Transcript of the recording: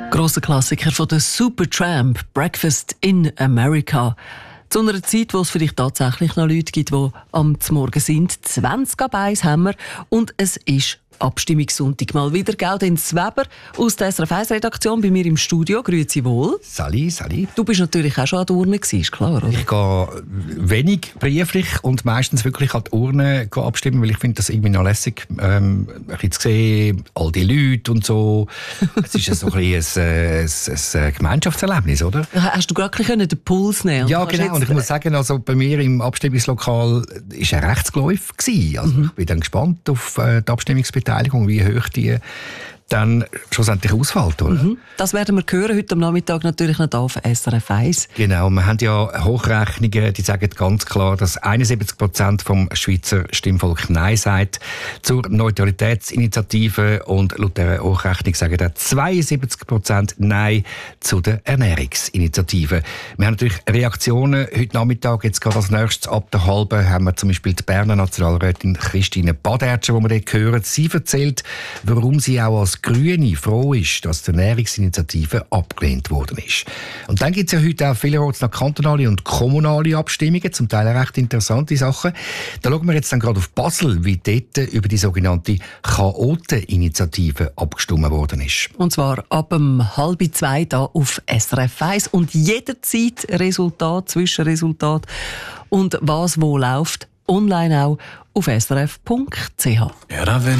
Grosser Klassiker von der Supertramp, Breakfast in America. Zu einer Zeit, wo es vielleicht tatsächlich noch Leute gibt, die am Morgen sind. 20:01 haben wir und es ist Abstimmungssonntag mal wieder. Gaudenz Weber aus der SRF 1-Redaktion bei mir im Studio. Grüezi wohl. Sali. Du bist natürlich auch schon an der Urne gewesen, ist klar, oder? Ich gehe wenig brieflich und meistens wirklich an die Urne abstimmen, weil ich finde das irgendwie noch lässig. Ein bisschen zu sehen, all die Leute und so. Es ist so ein bisschen ein Gemeinschaftserlebnis, oder? Hast du gerade den Puls nehmen? Ja, genau. Und ich muss sagen, also bei mir im Abstimmungslokal war ein Rechtsgeläuf. Also ich bin dann gespannt auf die Abstimmungsbeteiligung, wie hoch die dann schlussendlich ausfällt, oder? Das werden wir hören, heute am Nachmittag natürlich noch auf SRF 1. Genau, wir haben ja Hochrechnungen, die sagen ganz klar, dass 71% vom Schweizer Stimmvolk Nein sagt zur Neutralitätsinitiative und laut dieser Hochrechnung sagen auch 72% Nein zu der Ernährungsinitiative. Wir haben natürlich Reaktionen heute Nachmittag, jetzt gerade als nächstes ab der halben haben wir zum Beispiel die Berner Nationalrätin Christine Badertscher, die wir dort hören. Sie erzählt, warum sie auch als Grüne froh ist, dass die Ernährungsinitiative abgelehnt worden ist. Und dann gibt es ja heute auch vielerorts noch kantonale und kommunale Abstimmungen, zum Teil recht interessante Sachen. Da schauen wir jetzt dann gerade auf Basel, wie dort über die sogenannte Chaoten-Initiative abgestimmt worden ist. Und zwar ab 1:30 hier auf SRF 1 und jederzeit Resultat, Zwischenresultat und was wo läuft, online auch auf srf.ch.